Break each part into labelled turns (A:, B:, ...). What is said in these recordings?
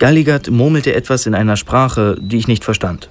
A: Galligat murmelte etwas in einer Sprache, die ich nicht verstand.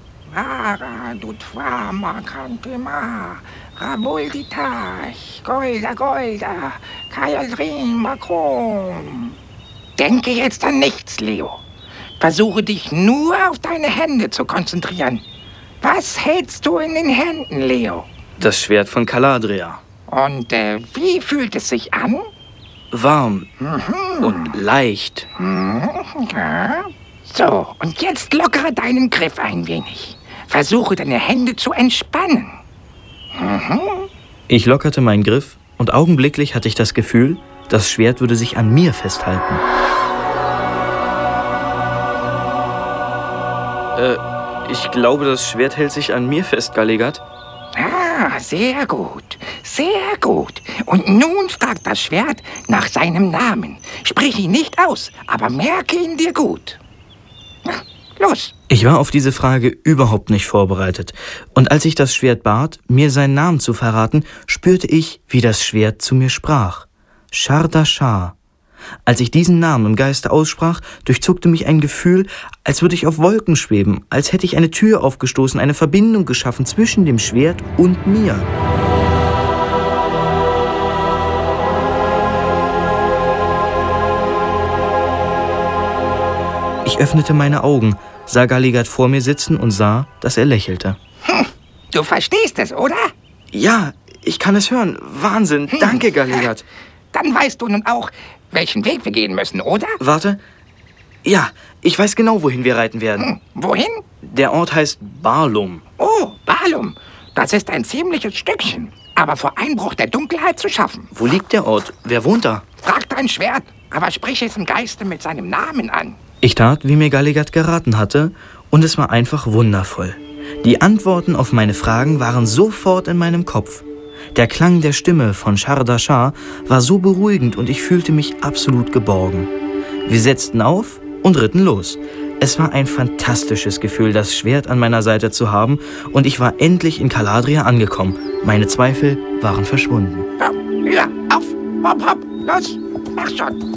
B: Denke jetzt an nichts, Leo. Versuche dich nur auf deine Hände zu konzentrieren. Was hältst du in den Händen, Leo?
A: Das Schwert von Caladria.
B: Und wie fühlt es sich an?
A: Warm und leicht.
B: Ja. So, und jetzt lockere deinen Griff ein wenig. Versuche deine Hände zu entspannen.
A: Ich lockerte meinen Griff und augenblicklich hatte ich das Gefühl, das Schwert würde sich an mir festhalten. Ich glaube, das Schwert hält sich an mir fest, Galligat.
B: Ah, sehr gut, sehr gut. Und nun fragt das Schwert nach seinem Namen. Sprich ihn nicht aus, aber merke ihn dir gut. Na, los.
A: Ich war auf diese Frage überhaupt nicht vorbereitet. Und als ich das Schwert bat, mir seinen Namen zu verraten, spürte ich, wie das Schwert zu mir sprach. Shardashar. Als ich diesen Namen im Geiste aussprach, durchzuckte mich ein Gefühl, als würde ich auf Wolken schweben, als hätte ich eine Tür aufgestoßen, eine Verbindung geschaffen zwischen dem Schwert und mir. Ich öffnete meine Augen, sah Galligat vor mir sitzen und sah, dass er lächelte.
B: Du verstehst es, oder?
A: Ja, ich kann es hören. Wahnsinn. Danke, Galligat.
B: Dann weißt du nun auch, welchen Weg wir gehen müssen, oder?
A: Warte. Ja, ich weiß genau, wohin wir reiten werden.
B: Wohin?
A: Der Ort heißt Barlum.
B: Oh, Barlum. Das ist ein ziemliches Stückchen. Aber vor Einbruch der Dunkelheit zu schaffen.
A: Wo liegt der Ort? Wer wohnt da?
B: Frag dein Schwert, aber sprich es im Geiste mit seinem Namen an.
A: Ich tat, wie mir Galligat geraten hatte, und es war einfach wundervoll. Die Antworten auf meine Fragen waren sofort in meinem Kopf. Der Klang der Stimme von Shardashar war so beruhigend und ich fühlte mich absolut geborgen. Wir setzten auf und ritten los. Es war ein fantastisches Gefühl, das Schwert an meiner Seite zu haben, und ich war endlich in Caladria angekommen. Meine Zweifel waren verschwunden.
B: Ja, auf, hopp, hopp, los, mach schon.